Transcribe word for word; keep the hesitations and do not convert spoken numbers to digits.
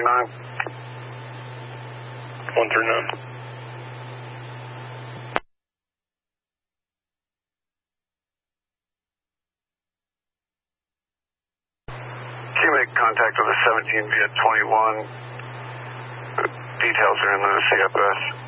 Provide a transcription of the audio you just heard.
through nine. one through nine. Can you make contact with the seventeen via twenty-one? Details are in the C F S.